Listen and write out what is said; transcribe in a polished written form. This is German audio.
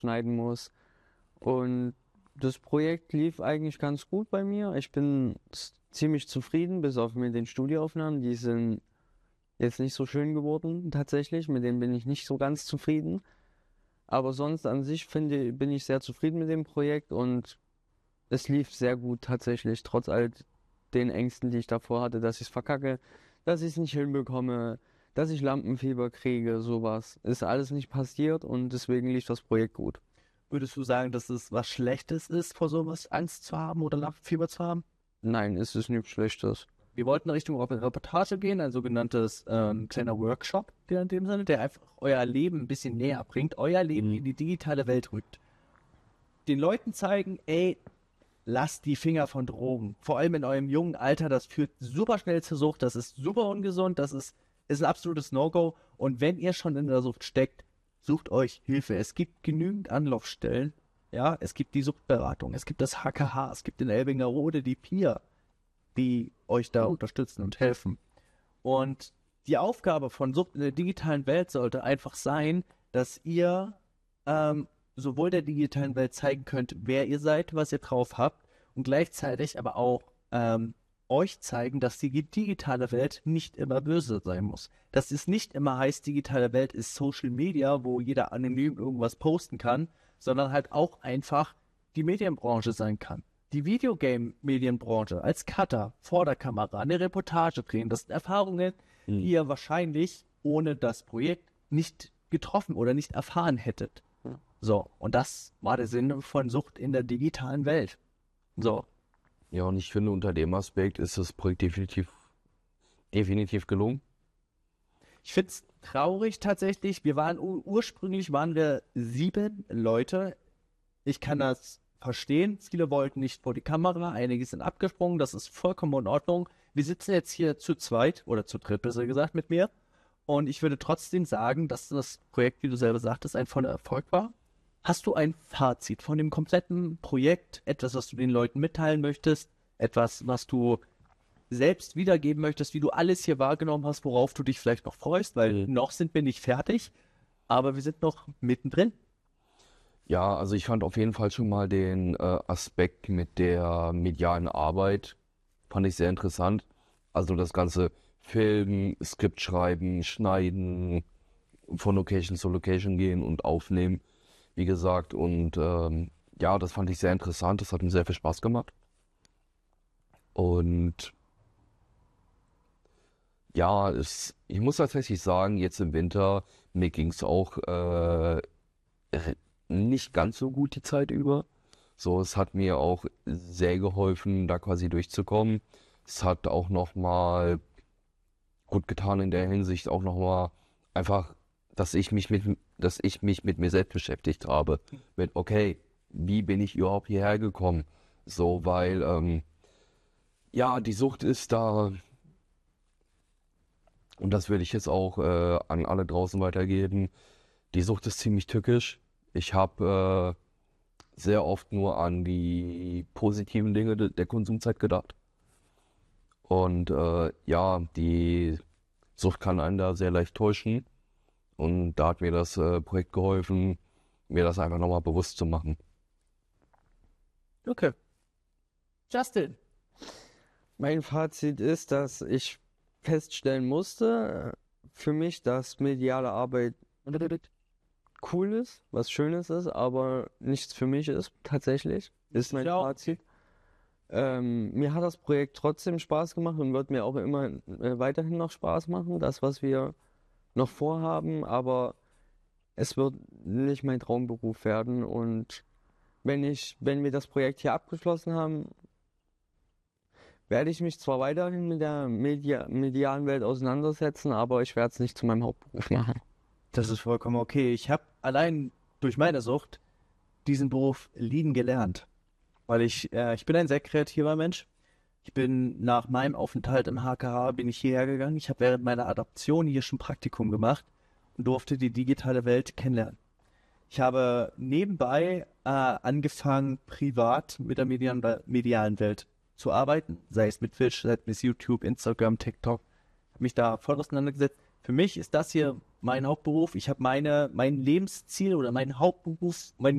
schneiden muss. Und das Projekt lief eigentlich ganz gut bei mir. Ich bin ziemlich zufrieden, bis auf mit den Studioaufnahmen. Die sind jetzt nicht so schön geworden, tatsächlich. Mit denen bin ich nicht so ganz zufrieden. Aber sonst an sich bin ich sehr zufrieden mit dem Projekt und es lief sehr gut tatsächlich, trotz all den Ängsten, die ich davor hatte, dass ich es verkacke, dass ich es nicht hinbekomme, dass ich Lampenfieber kriege, sowas. Ist alles nicht passiert und deswegen lief das Projekt gut. Würdest du sagen, dass es was Schlechtes ist, vor sowas Angst zu haben oder Lampenfieber zu haben? Nein, es ist nichts Schlechtes. Wir wollten Richtung Reportage gehen, ein sogenanntes kleiner Workshop, der in dem Sinne, der einfach euer Leben ein bisschen näher bringt, euer Leben in die digitale Welt rückt. Den Leuten zeigen, ey, lasst die Finger von Drogen. Vor allem in eurem jungen Alter, das führt super schnell zur Sucht, das ist super ungesund, ist ein absolutes No-Go. Und wenn ihr schon in der Sucht steckt, sucht euch Hilfe. Es gibt genügend Anlaufstellen. Ja, es gibt die Suchtberatung, es gibt das HKH, es gibt den Elbinger Rode, die PIA, die euch da unterstützen und helfen. Und die Aufgabe von Sucht in der digitalen Welt sollte einfach sein, dass ihr sowohl der digitalen Welt zeigen könnt, wer ihr seid, was ihr drauf habt und gleichzeitig aber auch euch zeigen, dass die digitale Welt nicht immer böse sein muss. Dass es nicht immer heißt, digitale Welt ist Social Media, wo jeder anonym irgendwas posten kann, sondern halt auch einfach die Medienbranche sein kann. Die Videogame-Medienbranche als Cutter vor der Kamera eine Reportage drehen, das sind Erfahrungen, die ihr wahrscheinlich ohne das Projekt nicht getroffen oder nicht erfahren hättet. So, und das war der Sinn von Sucht in der digitalen Welt. So, Ja, und ich finde, unter dem Aspekt ist das Projekt definitiv gelungen. ich finde es traurig tatsächlich. Ursprünglich waren wir 7 Leute. Ich kann das verstehen. Viele wollten nicht vor die Kamera, einige sind abgesprungen, das ist vollkommen in Ordnung. Wir sitzen jetzt hier zu zweit oder zu dritt, besser gesagt, mit mir. Und ich würde trotzdem sagen, dass das Projekt, wie du selber sagtest, ein voller Erfolg war. Hast du ein Fazit von dem kompletten Projekt? Etwas, was du den Leuten mitteilen möchtest? Etwas, was du selbst wiedergeben möchtest, wie du alles hier wahrgenommen hast, worauf du dich vielleicht noch freust? Weil noch sind wir nicht fertig, aber wir sind noch mittendrin. Ja, also ich fand auf jeden Fall schon mal den Aspekt mit der medialen Arbeit, fand ich sehr interessant. Also das ganze Filmen, Skript schreiben, schneiden, von Location zu Location gehen und aufnehmen, wie gesagt. Und ja, das fand ich sehr interessant, das hat mir sehr viel Spaß gemacht. Und ja, ich muss tatsächlich sagen, jetzt im Winter, mir ging es auch nicht ganz so gut die Zeit über. So, es hat mir auch sehr geholfen, da quasi durchzukommen. Es hat auch nochmal gut getan in der Hinsicht auch nochmal einfach, dass ich mich mit mir selbst beschäftigt habe. Mit, okay, wie bin ich überhaupt hierher gekommen? So, weil, ja, die Sucht ist da und das würde ich jetzt auch an alle draußen weitergeben. Die Sucht ist ziemlich tückisch. Ich habe sehr oft nur an die positiven Dinge der Konsumzeit gedacht. Und ja, die Sucht kann einen da sehr leicht täuschen. Und da hat mir das Projekt geholfen, mir das einfach nochmal bewusst zu machen. Okay. Justin. Mein Fazit ist, dass ich feststellen musste, für mich, dass mediale Arbeit cool ist, was Schönes ist, aber nichts für mich ist, tatsächlich, ist mein Ja, Fazit. Mir hat das Projekt trotzdem Spaß gemacht und wird mir auch immer weiterhin noch Spaß machen, das, was wir noch vorhaben, aber es wird nicht mein Traumberuf werden und wenn wir das Projekt hier abgeschlossen haben, werde ich mich zwar weiterhin mit der medialen Welt auseinandersetzen, aber ich werde es nicht zu meinem Hauptberuf machen. das ist vollkommen okay. Ich habe allein durch meine Sucht diesen Beruf lieben gelernt, weil ich bin ein sehr kreativer Mensch. Ich bin nach meinem Aufenthalt im HKH bin ich hierher gegangen. Ich habe während meiner Adoption hier schon Praktikum gemacht und durfte die digitale Welt kennenlernen. Ich habe nebenbei angefangen, privat mit der medialen Welt zu arbeiten, sei es mit Twitch, sei es mit YouTube, Instagram, TikTok. Habe mich da voll auseinandergesetzt. Für mich ist das hier mein Hauptberuf. Ich habe mein Lebensziel oder mein Hauptberuf, mein